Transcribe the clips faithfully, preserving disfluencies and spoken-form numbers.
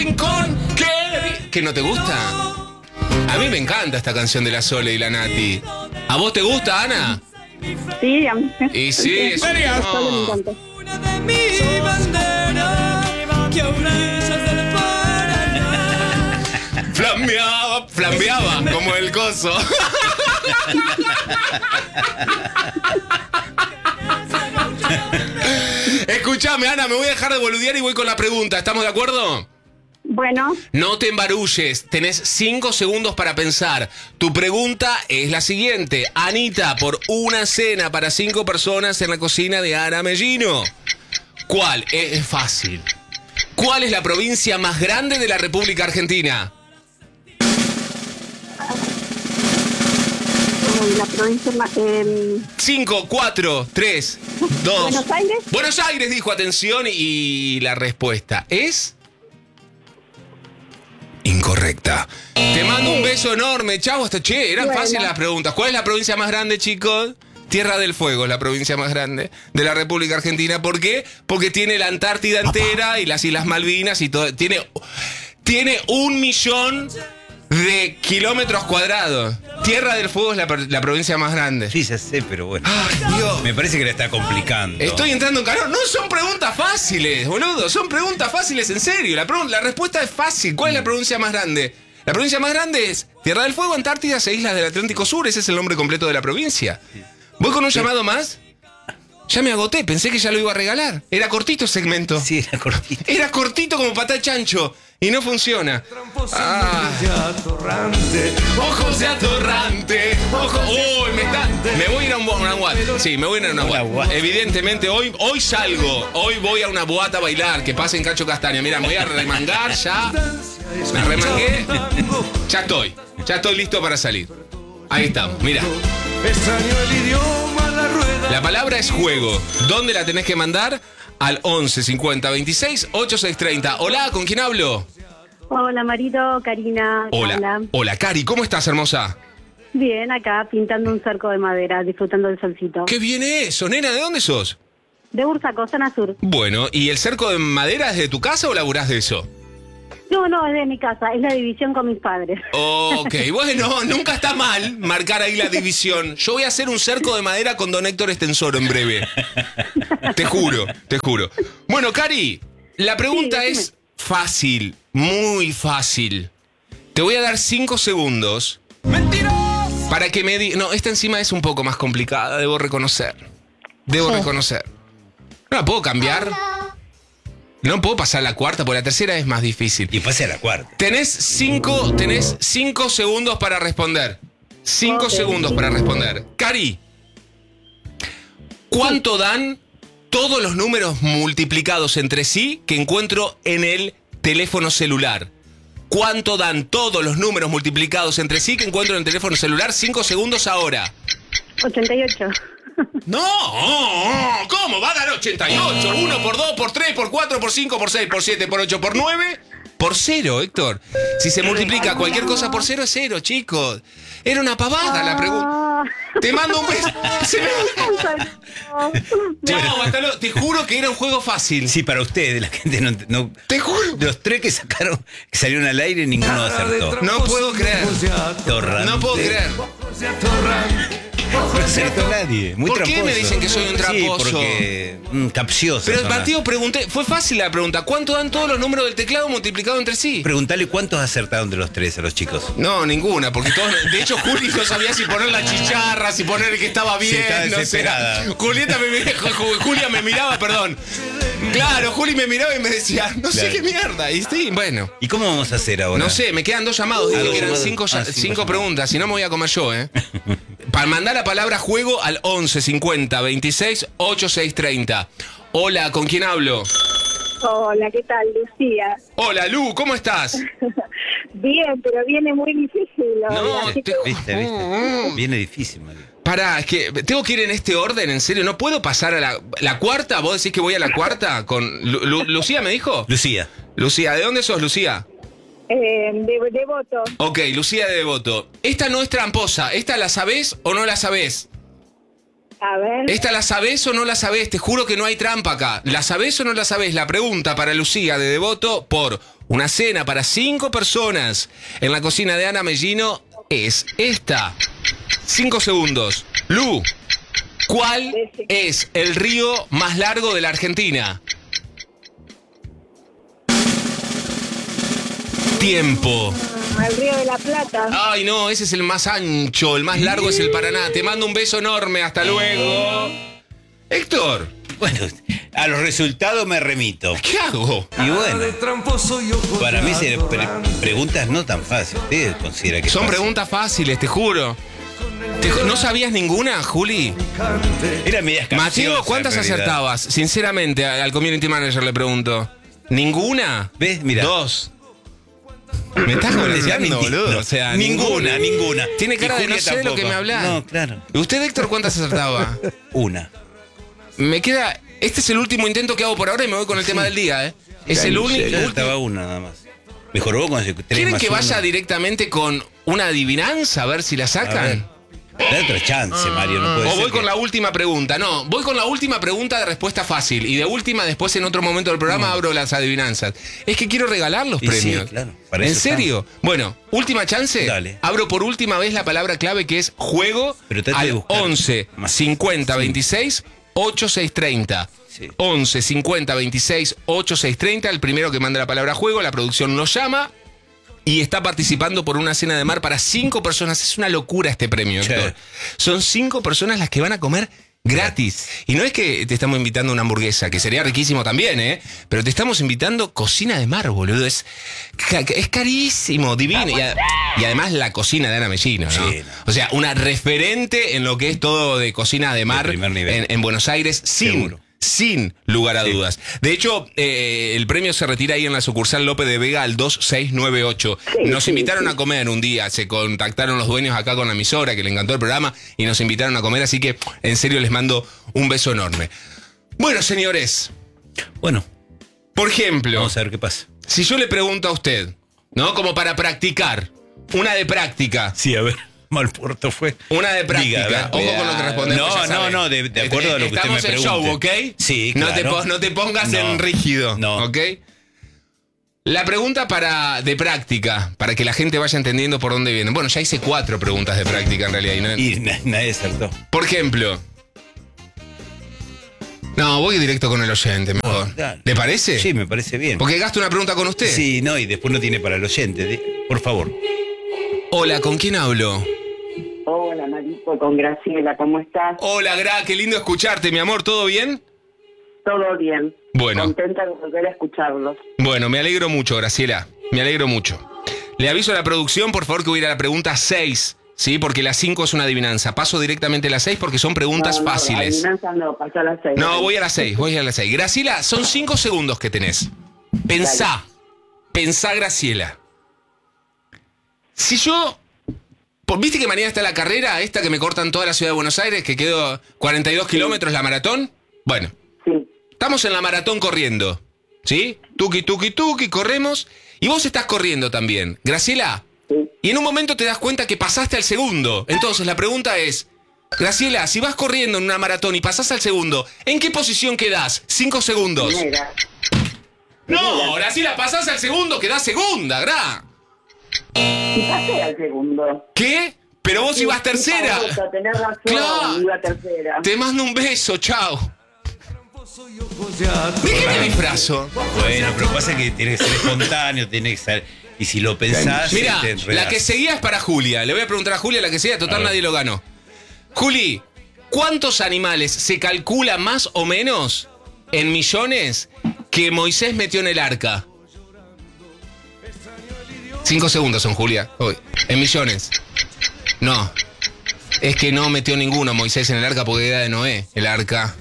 Con que... ¿Que no te gusta? A mí me encanta esta canción de la Sole y la Nati. ¿A vos te gusta, Ana? Sí, a mí. Y sí, es... La Sole me encanta. Flambeaba, flambeaba como el coso. Escuchame, Ana, me voy a dejar de boludear y voy con la pregunta. ¿Estamos de acuerdo? Bueno. No te embarulles, tenés cinco segundos para pensar. Tu pregunta es la siguiente. Anita, por una cena para cinco personas en la cocina de Ana Mellino. ¿Cuál? Es, es fácil. ¿Cuál es la provincia más grande de la República Argentina? La provincia más... Eh... cinco, cuatro, tres, dos... ¿Buenos Aires? Buenos Aires, dijo, atención, y la respuesta es... incorrecta. Te mando un beso enorme, chavo, hasta che, eran bueno. fáciles las preguntas. ¿Cuál es la provincia más grande, chicos? Tierra del Fuego es la provincia más grande de la República Argentina. ¿Por qué? Porque tiene la Antártida entera y las Islas Malvinas y todo. Tiene, tiene un millón de kilómetros cuadrados. Tierra del Fuego es la, la provincia más grande. Sí, ya sé, pero bueno. Ay, Dios. Me parece que la está complicando. Estoy entrando en calor. No son preguntas fáciles, boludo. Son preguntas fáciles en serio. La, la respuesta es fácil. ¿Cuál es la provincia más grande? La provincia más grande es Tierra del Fuego, Antártida e Islas del Atlántico Sur. Ese es el nombre completo de la provincia. ¿Voy con un llamado más? Ya me agoté. Pensé que ya lo iba a regalar. Era cortito el segmento. Sí, era cortito. Era cortito como patá de chancho. Y no funciona. Ah. Ojos de atorrante. Ojo. Uy, me está. Me voy a ir a un, una boate. Sí, me voy a ir a una boate. Evidentemente, hoy, hoy salgo. Hoy voy a una boate a bailar. Que pase en Cacho Castaña. Mira, me voy a remangar ya. Me remangué. Ya estoy. Ya estoy listo para salir. Ahí estamos, mira. La palabra es juego. ¿Dónde la tenés que mandar? Al once cincuenta veintiséis ochenta y seis treinta. Hola, ¿con quién hablo? Hola, marido, Karina. Hola. Hola. Hola, Cari, ¿cómo estás, hermosa? Bien, acá pintando un cerco de madera, disfrutando del solcito. ¿Qué viene eso, nena? ¿De dónde sos? De Bursaco, zona sur. Bueno, ¿y el cerco de madera es de tu casa o laburás de eso? No, no, es de mi casa, es la división con mis padres. Ok, bueno, nunca está mal marcar ahí la división. Yo voy a hacer un cerco de madera con don Héctor Estensoro en breve. Te juro, te juro. Bueno, Cari, la pregunta Sí, es fácil, muy fácil. Te voy a dar cinco segundos. ¡Mentiroso! Para que me digas... No, esta encima es un poco más complicada, debo reconocer. Debo Sí. reconocer. ¿No la puedo cambiar? No puedo pasar la cuarta, porque la tercera es más difícil. Y pase a la cuarta. Tenés cinco, tenés cinco segundos para responder. Cinco Ok. segundos para responder. Cari, ¿cuánto dan todos los números multiplicados entre sí que encuentro en el teléfono celular? ¿Cuánto dan todos los números multiplicados entre sí que encuentro en el teléfono celular? Cinco segundos ahora. ochenta y ocho. No, ¿cómo? Va a dar ochenta y ocho. uno por dos, por tres, por cuatro, por cinco, por seis, por siete, por ocho, por nueve. Por cero, Héctor. Si se multiplica cualquier cosa por cero, es cero, chicos. Era una pavada la pregunta. Te mando un beso. Se me... No, hasta luego. Te juro que era un juego fácil. Sí, para ustedes, la gente no... no Te juro. de los tres que sacaron, que salieron al aire, ninguno acertó. No puedo creer. Torrante. No puedo creer. No acertó nadie. Muy ¿Por qué tramposo. me dicen que soy un tramposo? Sí, porque... Mm, capcioso. Pero el son las- partido pregunté. Fue fácil la pregunta. ¿Cuánto dan todos los números del teclado multiplicados entre sí? Preguntale cuántos acertaron de los tres a los chicos. No, ninguna, porque todos, de hecho Juli no sabía si poner la chicharra, si poner el que estaba bien, Sí, estaba no sé. desesperada. Julieta me miraba, Julia me miraba, perdón. Claro, Juli me miraba y me decía, no sé Claro. qué mierda. Y sí, bueno. ¿Y cómo vamos a hacer ahora? No sé, me quedan dos llamados, dije Ah, dos que eran llamados. cinco, ya- Ah, cinco cinco llamados. preguntas, si no me voy a comer yo, ¿eh? Para mandar la palabra juego al once cincuenta veintiséis ochenta y seis treinta. Hola, ¿con quién hablo? Hola, ¿qué tal, Lucía? Hola, Lu, ¿cómo estás? Bien, pero viene muy difícil. No, así te- que- ¿Viste, viste? Viene difícil, María. Pará, es que tengo que ir en este orden, en serio, no puedo pasar a la, la cuarta. ¿Vos decís que voy a la cuarta? Con Lu- Lu- ¿Lucía me dijo? Lucía. Lucía, ¿de dónde sos, Lucía? Eh, de, de voto. Ok, Lucía de Devoto. Esta no es tramposa, ¿esta la sabés o no la sabés? A ver. ¿Esta la sabés o no la sabés? Te juro que no hay trampa acá. ¿La sabés o no la sabés? La pregunta para Lucía de Devoto por una cena para cinco personas en la cocina de Ana Mellino es esta. Cinco segundos. Lu, ¿cuál es el río más largo de la Argentina? Tiempo. El Río de la Plata. Ay, no, ese es el más ancho, el más largo es el Paraná. Te mando un beso enorme, hasta luego. Héctor. Bueno, a los resultados me remito. ¿Qué hago? Y bueno, para mí se pre preguntas no tan fáciles. ¿Usted considera que Son fácil? preguntas fáciles, te juro. Te ju- ¿No sabías ninguna, Juli? Era medias Mateo, capciosas, ¿cuántas en realidad. acertabas? Sinceramente, al community manager le pregunto. ¿Ninguna? ¿Ves? Mira. Dos. Me estás molestando, boludo. O sea, ninguna, ninguna. Tiene cara Y de no Julia sé de lo que tampoco. me hablas. No, claro. ¿Y usted, Héctor, cuántas acertaba? Una. Me queda... Este es el último intento que hago por ahora y me voy con el tema del día, ¿eh? Es el único... Yo estaba una nada más. Mejoró con ese tres ¿Quieren más que vaya uno. directamente con una adivinanza a ver si la sacan? Da otra chance, Mario, no puede O ser voy con que- la última pregunta. No, voy con la última pregunta de respuesta fácil. Y de última, después en otro momento del programa abro las adivinanzas. Es que quiero regalar los Y sí, premios. claro, para ¿En eso serio? Bueno, última chance. Dale. Abro por última vez la palabra clave que es juego Pero trate de al buscar once más. cincuenta veintiséis ochenta y seis treinta. Sí. once cincuenta veintiséis ochenta y seis treinta. El primero que manda la palabra juego, la producción lo llama. Y está participando por una cena de mar para cinco personas. Es una locura este premio, Sí. Héctor. Son cinco personas las que van a comer gratis. Y no es que te estamos invitando a una hamburguesa, que sería riquísimo también, ¿eh? Pero te estamos invitando cocina de mar, boludo. Es, ca- es carísimo, divino. Y, a- y además la cocina de Ana Mellino, ¿no? Sí, no. O sea, una referente en lo que es todo de cocina de mar primer nivel. en, en Buenos Aires, sin... Seguro. Sin lugar a Sí. dudas. De hecho, eh, el premio se retira ahí en la sucursal López de Vega al dos seis nueve ocho. Nos invitaron a comer un día, se contactaron los dueños acá con la emisora, que le encantó el programa, y nos invitaron a comer, así que en serio les mando un beso enorme. Bueno, señores, Bueno, por ejemplo, vamos a ver qué pasa. si yo le pregunto a usted, ¿no? Como para practicar, una de práctica. Sí, a ver. Mal puerto fue. Una de práctica. Diga, a ver. Ojo con lo que respondes. No, pues ya no, sabe. no, de, de acuerdo a lo que usted me Estamos en pregunte. show, ¿ok? Sí, No claro. te, po- no te pongas No. en rígido, No. ¿ok? La pregunta para de práctica, para que la gente vaya entendiendo por dónde vienen. Bueno, ya hice cuatro preguntas de práctica en realidad. y no- Y na- nadie acertó. Por ejemplo... No, voy directo con el oyente, mejor. Oh, dale. ¿Le parece? Sí, me parece bien. Porque gasto una pregunta con usted. Sí, no, y después no tiene para el oyente. Di- Por favor. Hola, ¿con quién hablo? Hola, Marito, con Graciela, ¿cómo estás? Hola, Gra, qué lindo escucharte, mi amor, ¿todo bien? Todo bien. Bueno. Contenta de volver a escucharlos. Bueno, me alegro mucho, Graciela. Me alegro mucho. Le aviso a la producción, por favor, que voy a ir a la pregunta seis, ¿sí? Porque la cinco es una adivinanza. Paso directamente a la seis porque son preguntas No, no, fáciles. adivinanza no, pasó a las seis. No, voy a la seis, voy a la seis. Graciela, son cinco segundos que tenés. Pensá. Pensá, Graciela. Si yo... por- ¿Viste que mañana está la carrera, esta que me cortan toda la ciudad de Buenos Aires, que quedó cuarenta y dos kilómetros la maratón? Bueno, Sí, estamos en la maratón corriendo, ¿sí? Tuki, tuki, tuki, corremos. Y vos estás corriendo también. Graciela, sí. y en un momento te das cuenta que pasaste al segundo. Entonces la pregunta es, Graciela, si vas corriendo en una maratón y pasás al segundo, ¿en qué posición quedás? Cinco segundos. Primera. No, Graciela, pasás al segundo, quedás segunda, Gra. Y pasé al segundo. ¿Qué? Pero vos ibas Sí, tercera. Paola, tenés razón, Claro. iba tercera. Te mando un beso, chao. ¿De qué me disfrazo? Bueno, pero pasa que tiene que ser espontáneo, tiene que ser. Y si lo pensás, Mira, te enredás. la que seguía es para Julia. Le voy a preguntar a Julia la que seguía, A total ver. nadie lo ganó. Juli, ¿cuántos animales se calcula más o menos en millones que Moisés metió en el arca? Cinco segundos son, Julia. Uy, en millones. No. Es que no metió ninguno Moisés en el arca porque era de Noé, el arca.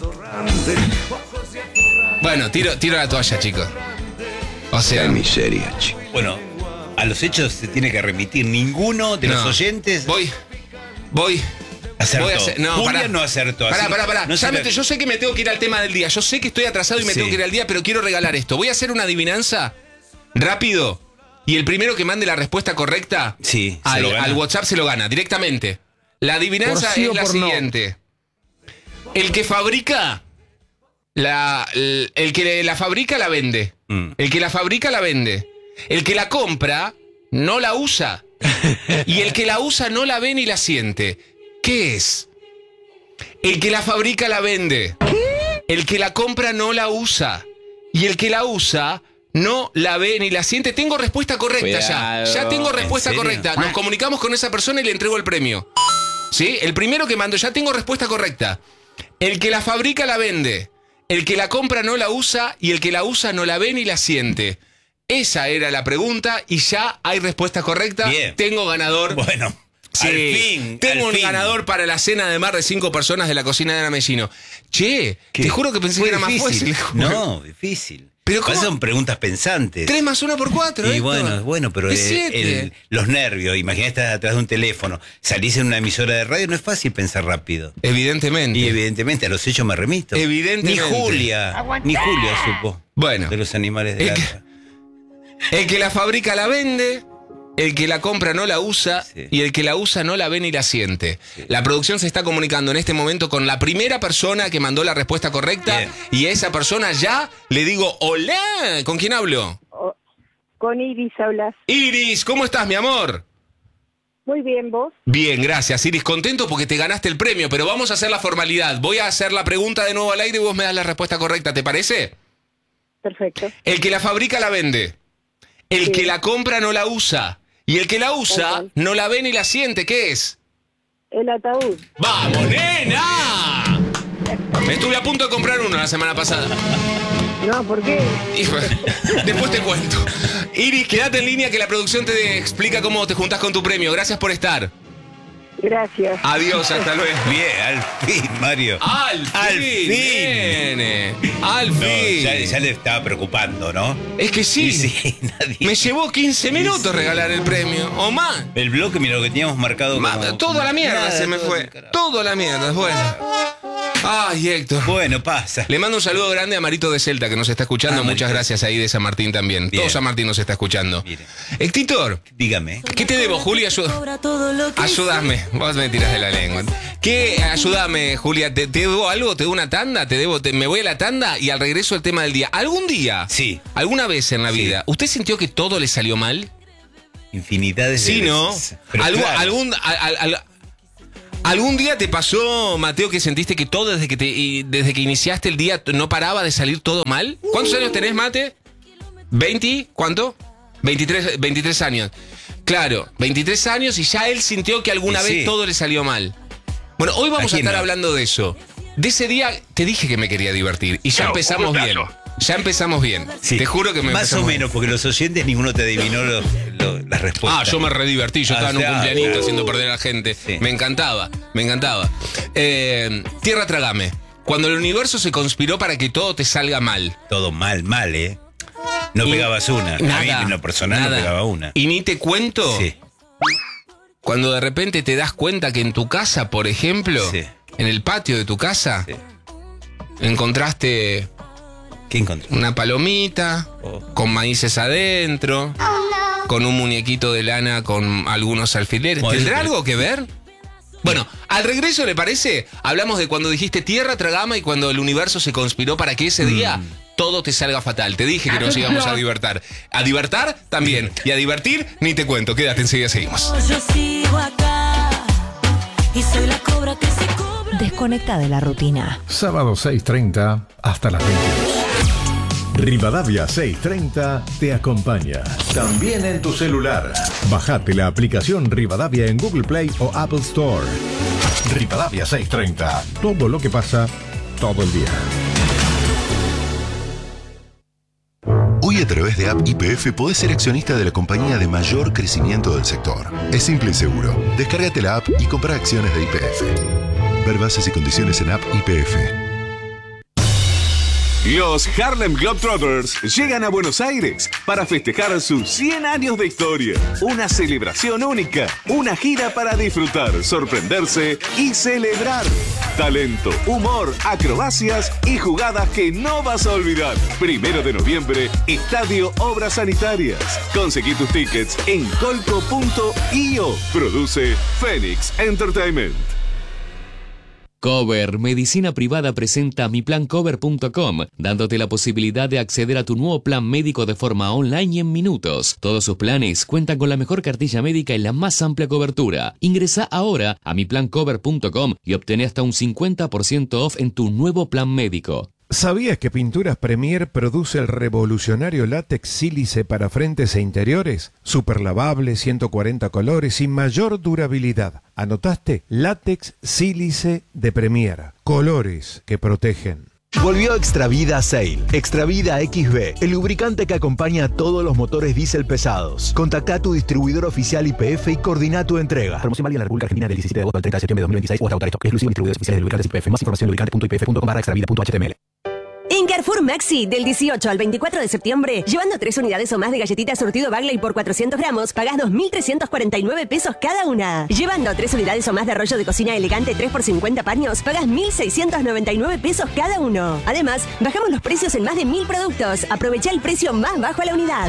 Bueno, tiro, tiro la toalla, chicos. O sea, miseria, chico. Bueno, a los hechos se tiene que remitir. Ninguno de los no. oyentes Voy, voy. acertó. Voy a hacer- no, Julia pará. no acertó. Pará, así pará, pará. no Ya se me- le- yo sé que me tengo que ir al tema del día. Yo sé que estoy atrasado y me Sí. tengo que ir al día, pero quiero regalar esto. Voy a hacer una adivinanza rápido y el primero que mande la respuesta correcta Sí, se al, lo gana. al WhatsApp se lo gana directamente. La adivinanza Por sí es o la por no. siguiente. El que fabrica, la, el, el que la fabrica la vende. Mm. El que la fabrica la vende. El que la compra no la usa. Y el que la usa no la ve ni la siente. ¿Qué es? El que la fabrica la vende. ¿Qué? El que la compra no la usa. Y el que la usa no la ve ni la siente. Tengo respuesta correcta. Cuidado. ya. Ya tengo respuesta correcta. Nos comunicamos con esa persona y le entrego el premio. ¿Sí? El primero que mandó, ya tengo respuesta correcta. El que la fabrica la vende. El que la compra no la usa y el que la usa no la ve ni la siente. Esa era la pregunta y ya hay respuesta correcta. Bien. Tengo ganador. Bueno, sí, al fin. Tengo al un fin. ganador para la cena de más de cinco personas de la cocina de Ana Mellino. Che, ¿Qué? te juro que pensé Fue que era difícil. más fácil. No, difícil. Pero Pues ¿cómo? son preguntas pensantes. Tres más uno por cuatro, Y Héctor. bueno, bueno, pero Es el- siete. el- los nervios, imagínate estar atrás de un teléfono, salís en una emisora de radio, no es fácil pensar rápido. Evidentemente. Y evidentemente a los hechos me remito. Evidentemente. Ni Julia, ni Julia supo. Bueno. De los animales de El granja. que, el que la fabrica la vende, el que la compra no la usa Sí. y el que la usa no la ve ni la siente. Sí. La producción se está comunicando en este momento con la primera persona que mandó la respuesta correcta. Bien. Y a esa persona ya le digo, hola, ¿con quién hablo? O- con Iris hablas. Iris, ¿cómo estás, mi amor? Muy bien, ¿vos? Bien, gracias, Iris. Contento porque te ganaste el premio, pero vamos a hacer la formalidad. Voy a hacer la pregunta de nuevo al aire y vos me das la respuesta correcta, ¿te parece? Perfecto. El que la fabrica la vende. El Sí. que la compra no la usa. Y el que la usa Ok. no la ve ni la siente. ¿Qué es? El ataúd. ¡Vamos, nena! Me estuve a punto de comprar uno la semana pasada. No, ¿por qué? Hijo, después te cuento. Iris, quédate en línea que la producción te explica cómo te juntás con tu premio. Gracias por estar. Gracias. Adiós, hasta luego. Bien, al fin, Mario. Al fin, Al fin. nene. Al No, fin. ya, ya le estaba preocupando, ¿no? Es que sí. Y sí, nadie. Me llevó quince minutos Sí. regalar el premio. O más. El bloque, mira lo que teníamos marcado. Ma- como- todo a la mierda Nada, se me todo fue. al carajo. Todo a la mierda. Bueno. Ay, Héctor. Bueno, pasa. Le mando un saludo grande a Marito de Celta que nos está escuchando. Ah, Muchas Marito. gracias ahí de San Martín también. Bien. Todo San Martín nos está escuchando. Mire. Héctor, Dígame. ¿qué te debo, Julia? Ayu- Ayúdame. Vos me tirás de la lengua. ¿Qué? Ayúdame, Julia. ¿Te, te debo algo? ¿Te debo una tanda? ¿Te debo? te- me voy a la tanda y al regreso el tema del día. ¿Algún día? Sí. ¿Alguna vez en la Sí. vida? ¿Usted sintió que todo le salió mal? Infinidades de Sí, ¿no? veces. Pero ¿Algún, claro, algún, al- al- al- ¿Algún día te pasó, Mateo, que sentiste que todo desde que te, y desde que iniciaste el día no paraba de salir todo mal? ¿Cuántos años tenés, Mate? ¿veinte? ¿Cuánto? veintitrés, veintitrés años. Claro, veintitrés años y ya él sintió que alguna Y vez sí. todo le salió mal. Bueno, hoy vamos ¿A a quién estar no? hablando de eso. De ese día te dije que me quería divertir y ya empezamos bien. Ya empezamos bien. sí. Te juro que me Más o empezamos bien. menos, porque los oyentes ninguno te adivinó lo- lo- las respuestas. Ah, yo me redivertí, yo Ah, estaba en un sí, ah, cumpleañito claro. haciendo perder a la gente. Sí. Me encantaba, me encantaba. Eh, Tierra Trágame. Cuando el universo se conspiró para que todo te salga mal. Todo mal, mal, ¿eh? No Y- pegabas una. Nada, A mí, en lo personal, nada. no pegaba una. Y ni te cuento, Sí, cuando de repente te das cuenta que en tu casa, por ejemplo, Sí. en el patio de tu casa, sí. encontraste ¿Qué encontró? una palomita Oh. con maíces adentro, con un muñequito de lana con algunos alfileres. Bueno, ¿Tendrá pero- algo que ver? Bueno, al regreso, ¿le parece? Hablamos de cuando dijiste tierra tragama y cuando el universo se conspiró para que ese día Mm. todo te salga fatal. Te dije que nos íbamos a divertir. A divertir también. Y a divertir, ni te cuento. Quédate, enseguida seguimos. Yo sigo acá y soy la cobra que se cobra. Desconecta de la rutina. Sábado seis treinta hasta las veintidós. Rivadavia seiscientos treinta te acompaña. También en tu celular. Bajate la aplicación Rivadavia en Google Play o Apple Store. Rivadavia seiscientos treinta. Todo lo que pasa todo el día. Hoy a través de App Y P F podés ser accionista de la compañía de mayor crecimiento del sector. Es simple y seguro. Descárgate la app y compra acciones de Y P F. Ver bases y condiciones en App Y P F. Los Harlem Globetrotters llegan a Buenos Aires para festejar sus cien años de historia. Una celebración única, una gira para disfrutar, sorprenderse y celebrar. Talento, humor, acrobacias y jugadas que no vas a olvidar. Primero de noviembre, Estadio Obras Sanitarias. Conseguí tus tickets en colco punto io. Produce Phoenix Entertainment. Cover, medicina privada, presenta mi plan cover punto com, dándote la posibilidad de acceder a tu nuevo plan médico de forma online y en minutos. Todos sus planes cuentan con la mejor cartilla médica y la más amplia cobertura. Ingresa ahora a mi plan cover punto com y obtené hasta un cincuenta por ciento off en tu nuevo plan médico. ¿Sabías que Pinturas Premier produce el revolucionario látex sílice para frentes e interiores? Super lavable, ciento cuarenta colores y mayor durabilidad. ¿Anotaste? Látex sílice de Premier. Colores que protegen. Volvió Extravida Sail. Extravida X B, el lubricante que acompaña a todos los motores diésel pesados. Contacta a tu distribuidor oficial Y P F y coordina tu entrega. Promoción válida en la República Argentina del diecisiete de agosto al treinta de septiembre de dos mil veintiséis o hasta agotar esto. Exclusivo en distribuidores oficiales de lubricantes Y P F. Más información en lubricante punto i p f punto com barra extravida punto h t m l. En Carrefour Maxi, del dieciocho al veinticuatro de septiembre, llevando tres unidades o más de galletitas surtido Bagley por cuatrocientos gramos, pagás dos mil trescientos cuarenta y nueve pesos cada una. Llevando tres unidades o más de rollo de cocina elegante tres por cincuenta paños, pagás mil seiscientos noventa y nueve pesos cada uno. Además, bajamos los precios en más de mil productos. Aprovecha el precio más bajo a la unidad.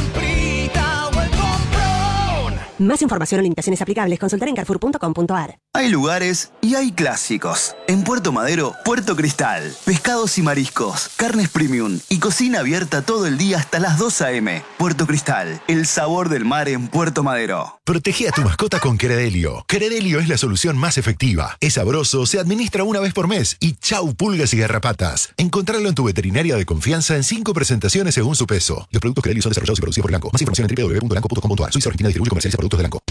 Más información o limitaciones aplicables, consultar en carrefour punto com punto a r. Hay lugares y hay clásicos. En Puerto Madero, Puerto Cristal. Pescados y mariscos, carnes premium y cocina abierta todo el día hasta las dos a eme. Puerto Cristal, el sabor del mar en Puerto Madero. Protege a tu mascota con Credelio. Credelio es la solución más efectiva. Es sabroso, se administra una vez por mes y chau pulgas y garrapatas. Encontrarlo en tu veterinaria de confianza en cinco presentaciones según su peso. Los productos Credelio son desarrollados y producidos por Lanco. Más información en doble u doble u doble u punto lanco punto com punto a r. Suiza Argentina distribuye comerciales a productos de Lanco.